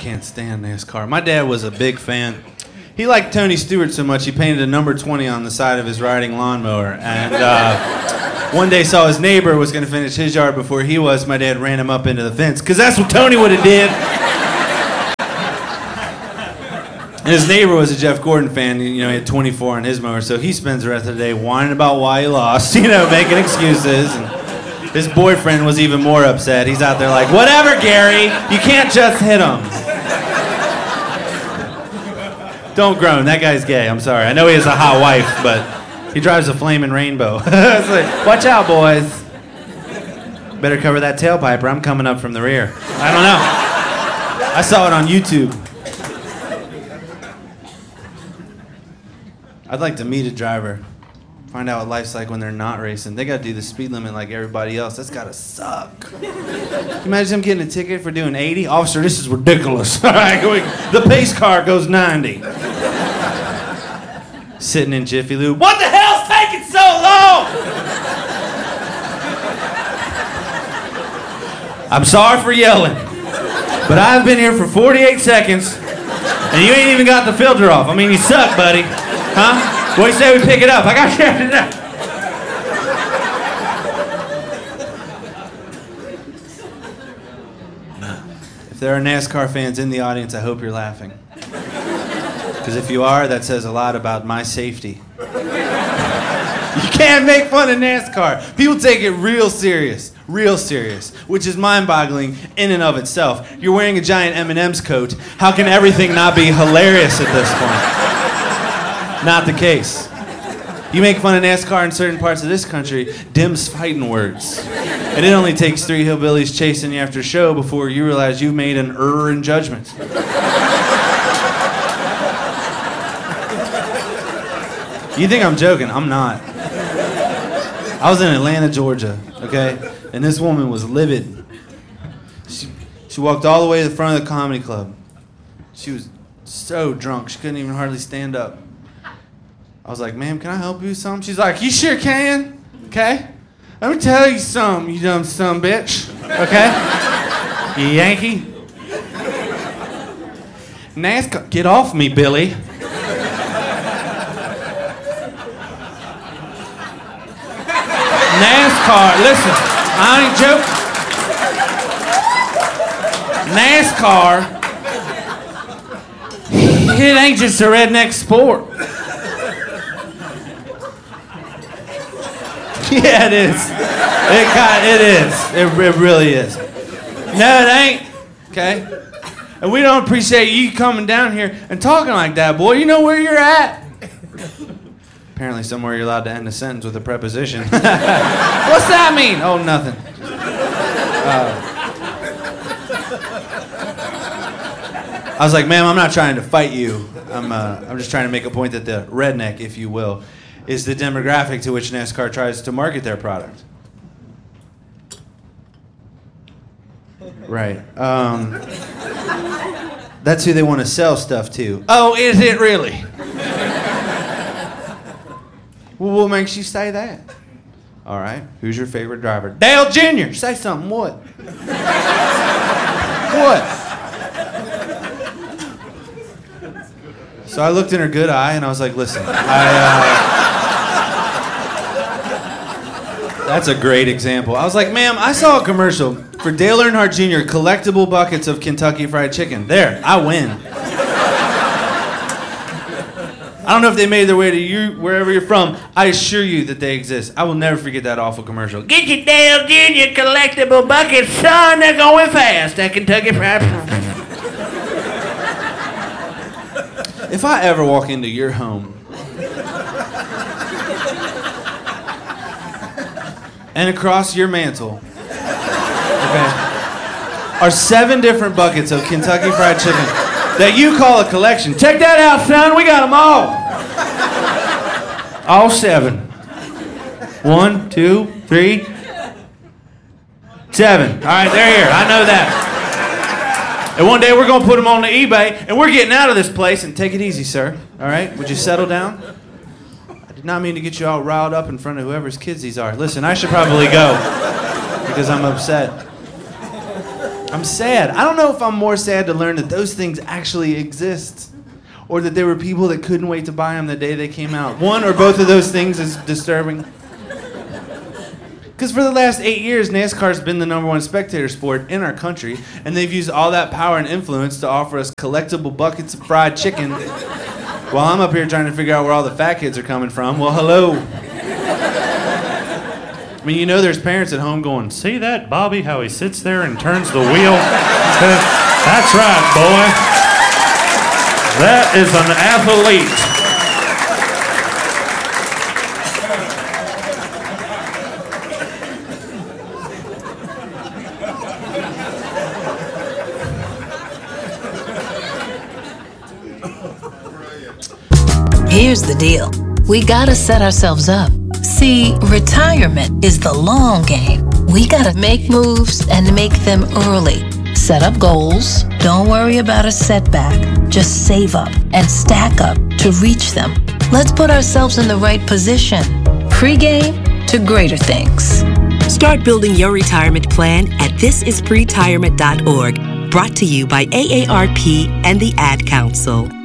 can't stand NASCAR. My dad was a big fan. He liked Tony Stewart so much, he painted a number 20 on the side of his riding lawnmower. And one day saw his neighbor was going to finish his yard before he was. My dad ran him up into the fence, because that's what Tony would have did. And his neighbor was a Jeff Gordon fan. He had 24 on his mower, so he spends the rest of the day whining about why he lost, making excuses. And his boyfriend was even more upset. He's out there like, whatever, Gary, you can't just hit him. Don't groan, that guy's gay, I'm sorry. I know he has a hot wife, but he drives a flaming rainbow. It's like, watch out, boys. Better cover that tailpipe or I'm coming up from the rear. I don't know. I saw it on YouTube. I'd like to meet a driver, find out what life's like when they're not racing. They got to do the speed limit like everybody else. That's got to suck. Can you imagine them getting a ticket for doing 80? Officer, this is ridiculous. All right, the pace car goes 90. Sitting in Jiffy Lube. What the hell's taking so long? I'm sorry for yelling, but I've been here for 48 seconds, and you ain't even got the filter off. I mean, you suck, buddy. Huh? What do you say we pick it up? I got you. If there are NASCAR fans in the audience, I hope you're laughing. Because if you are, that says a lot about my safety. You can't make fun of NASCAR. People take it real serious, which is mind-boggling in and of itself. You're wearing a giant M&M's coat. How can everything not be hilarious at this point? Not the case. You make fun of NASCAR in certain parts of this country, dim's fighting words. And it only takes 3 hillbillies chasing you after a show before you realize you've made an error in judgment. You think I'm joking? I'm not. I was in Atlanta, Georgia, okay? And this woman was livid. She walked all the way to the front of the comedy club. She was so drunk, she couldn't even hardly stand up. I was like, ma'am, can I help you with something? She's like, you sure can, okay? Let me tell you something, you dumb son bitch, okay? You Yankee. NASCAR, get off me, Billy. NASCAR, listen, I ain't joking. NASCAR, it ain't just a redneck sport. Yeah, it is. It is. It really is. No, it ain't. Okay? And we don't appreciate you coming down here and talking like that, boy. You know where you're at. Apparently somewhere you're allowed to end a sentence with a preposition. What's that mean? Oh, nothing. I was like, ma'am, I'm not trying to fight you. I'm just trying to make a point that the redneck, if you will, is the demographic to which NASCAR tries to market their product. Right. That's who they want to sell stuff to. Oh, is it really? Well, what makes you say that? All right. Who's your favorite driver? Dale Jr. Say something. What? What? So I looked in her good eye and I was like, listen, that's a great example. I was like, ma'am, I saw a commercial for Dale Earnhardt Jr. collectible buckets of Kentucky Fried Chicken. There, I win. I don't know if they made their way to you, wherever you're from. I assure you that they exist. I will never forget that awful commercial. Get your Dale Jr. collectible buckets, son. They're going fast. That Kentucky Fried Chicken. If I ever walk into your home and across your mantle, okay, are 7 different buckets of Kentucky Fried Chicken that you call a collection. Check that out, son. We got them all. All 7. 1, 2, 3, 7. All right, they're here. I know that. And one day we're going to put them on the eBay, and we're getting out of this place. And take it easy, sir. All right? Would you settle down? I did not mean to get you all riled up in front of whoever's kids these are. Listen, I should probably go because I'm upset. I'm sad. I don't know if I'm more sad to learn that those things actually exist or that there were people that couldn't wait to buy them the day they came out. One or both of those things is disturbing. Because for the last 8 years, NASCAR's been the #1 spectator sport in our country, and they've used all that power and influence to offer us collectible buckets of fried chicken while I'm up here trying to figure out where all the fat kids are coming from. Well, hello. I mean, you know there's parents at home going, "See that, Bobby, how he sits there and turns the wheel?" That's right, boy. That is an athlete. Here's the deal. We gotta set ourselves up. See, retirement is the long game. We gotta make moves and make them early. Set up goals. Don't worry about a setback. Just save up and stack up to reach them. Let's put ourselves in the right position. Pre-game to greater things. Start building your retirement plan at thisispretirement.org. Brought to you by AARP and the Ad Council.